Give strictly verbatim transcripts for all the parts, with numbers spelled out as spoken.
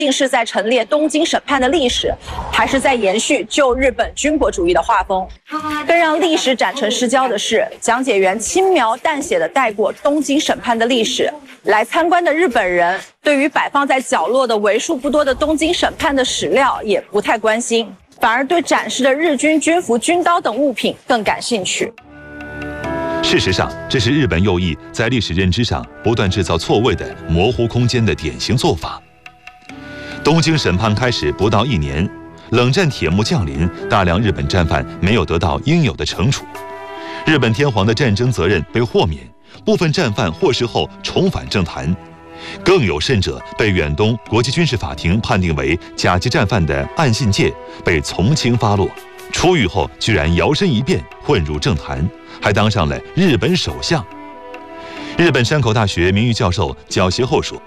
竟是在陈列东京审判的历史，还是在延续旧日本军国主义的画风？更让历史展陈失焦的是，讲解员轻描淡写地带过东京审判的历史，来参观的日本人对于摆放在角落的为数不多的东京审判的史料也不太关心，反而对展示的日军军服、军刀等物品更感兴趣。 事实上，这是日本右翼在历史认知上不断制造错位的模糊空间的典型做法。东京审判开始不到一年，冷战铁幕降临，大量日本战犯没有得到应有的惩处，日本天皇的战争责任被豁免，部分战犯获释后重返政坛，更有甚者被远东国际军事法庭判定为甲级战犯的岸信介被从轻发落，出狱后居然摇身一变混入政坛，还当上了日本首相。日本山口大学名誉教授角协厚说，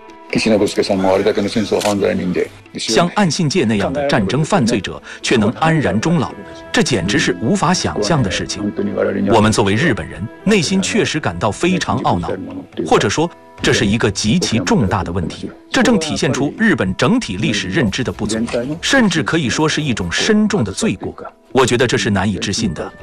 像岸信介那样的战争犯罪者却能安然终老，这简直是无法想象的事情。我们作为日本人，内心确实感到非常懊恼，或者说这是一个极其重大的问题。这正体现出日本整体历史认知的不足，甚至可以说是一种深重的罪过。我觉得这是难以置信的。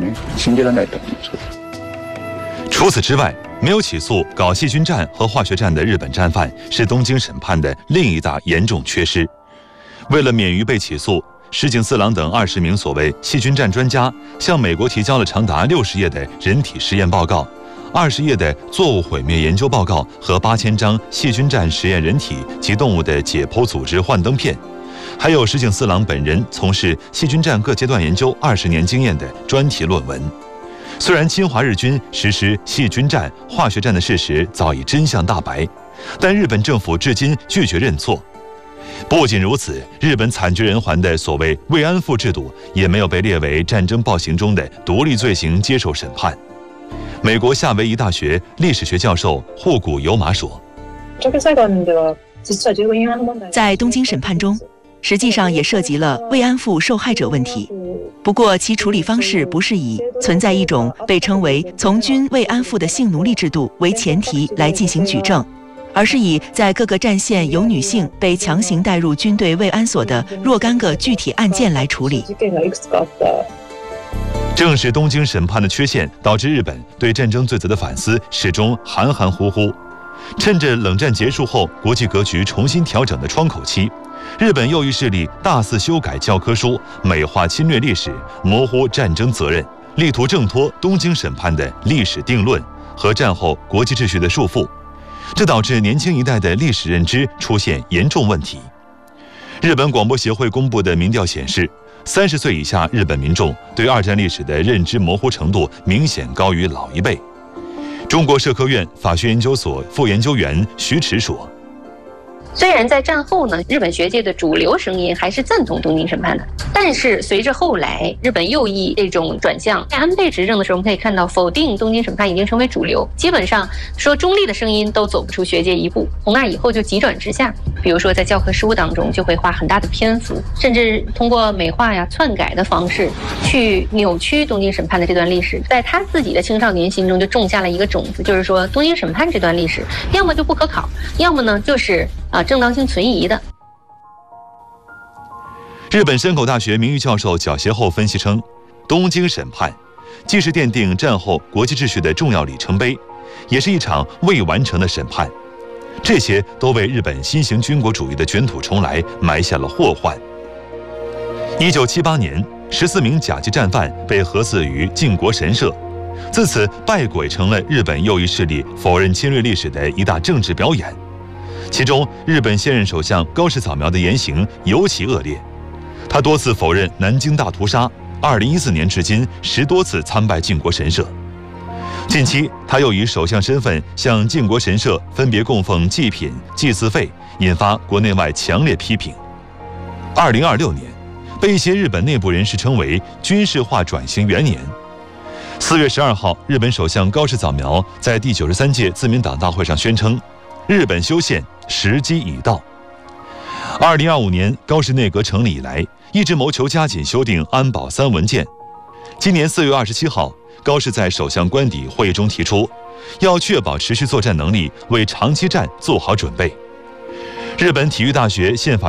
除此之外，没有起诉搞细菌战和化学战的日本战犯是东京审判的另一大严重缺失。为了免于被起诉，石井四郎等二十名所谓细菌战专家向美国提交了长达六十页的人体实验报告、二十页的作物毁灭研究报告和八千张细菌战实验人体及动物的解剖组织幻灯片，还有石井四郎本人从事细菌战各阶段研究二十年经验的专题论文。虽然侵华日军实施细菌战、化学战的事实早已真相大白，但日本政府至今拒绝认错。不仅如此，日本惨绝人寰的所谓慰安妇制度也没有被列为战争暴行中的独立罪行接受审判。美国夏威夷大学历史学教授户谷由马说， 在东京审判中，实际上也涉及了慰安妇受害者问题，不过其处理方式不是以存在一种被称为从军慰安妇的性奴隶制度为前提来进行举证，而是以在各个战线有女性被强行带入军队慰安所的若干个具体案件来处理。 正是东京审判的缺陷，导致日本对战争罪责的反思始终含含糊糊。趁着冷战结束后国际格局重新调整的窗口期，日本右翼势力大肆修改教科书，美化侵略历史，模糊战争责任，力图挣脱东京审判的历史定论和战后国际秩序的束缚，这导致年轻一代的历史认知出现严重问题。日本广播协会公布的民调显示，三十岁以下日本民众对二战历史的认知模糊程度明显高于老一辈。中国社科院法学研究所副研究员徐迟说， 虽然在战后呢，日本学界的主流声音还是赞同东京审判的，但是随着后来日本右翼这种转向，在安倍执政的时候，我们可以看到否定东京审判已经成为主流，基本上说中立的声音都走不出学界一步。从那以后就急转直下，比如说在教科书当中就会花很大的篇幅，甚至通过美化呀、篡改的方式去扭曲东京审判的这段历史，在他自己的青少年心中就种下了一个种子，就是说东京审判这段历史要么就不可考，要么呢就是啊，正当性存疑的。 日本山口大学名誉教授角协厚分析称，东京审判既是奠定战后国际秩序的重要里程碑，也是一场未完成的审判，这些都为日本新型军国主义的卷土重来埋下了祸患。一九七八年，十四名甲级战犯被核死于靖国神社，自此败鬼成了日本右翼势力否认侵略历史的一大政治表演。其中，日本现任首相高市早苗的言行尤其恶劣，他多次否认南京大屠杀，二零一四年至今十多次参拜靖国神社。近期，他又以首相身份向靖国神社分别供奉祭品、祭祀费，引发国内外强烈批评。二零二六年，被一些日本内部人士称为军事化转型元年。四月十二号，日本首相高市早苗在第九十三届自民党大会上宣称，日本修宪时机已到。二零二五年高市内阁成立以来，一直谋求加紧修订安保三文件。今年四月二十七号，高市在首相官邸会议中提出，要确保持续作战能力，为长期战做好准备。日本体育大学宪法